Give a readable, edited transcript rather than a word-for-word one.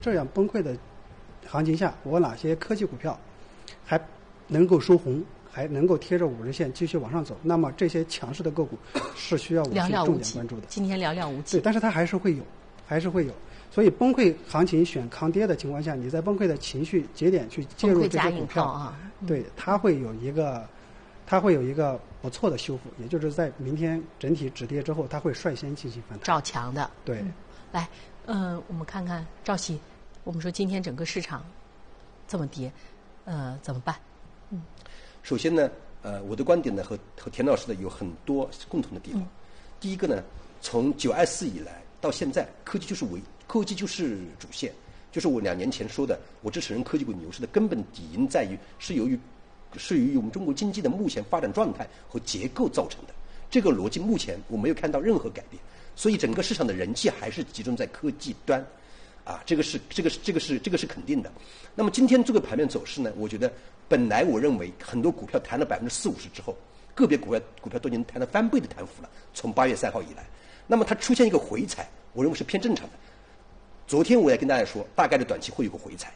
这样崩溃的行情下，我哪些科技股票还能够收红，还能够贴着50线继续往上走？那么这些强势的个股是需要我去重点关注的。 今天寥寥无几。 对，但是它还是会有。所以崩溃行情选抗跌的情况下，你在崩溃的情绪节点去介入这些股票啊， 对，它会有一个不错的修复，也就是在明天整体止跌之后，它会率先进行反弹。 照强的。 对。 来，我们看看赵琦，我们说今天整个市场这么跌，怎么办？ 首先呢，我的观点呢和田老师的有很多共同的地方。第一个呢，从924以来到现在，科技就是主线，就是我2年前说的，我支持人科技股牛市的根本底因在于是由于我们中国经济的目前发展状态和结构造成的。这个逻辑目前我没有看到任何改变，所以整个市场的人气还是集中在科技端，这个是肯定的。那么今天这个盘面走势呢，我觉得本来我认为很多股票弹了40%-50%之后，个别股票都已经弹了翻倍的弹幅了，从8月3号以来，那么它出现一个回踩，我认为是偏正常的。昨天我也跟大家说，大概率短期会有个回踩。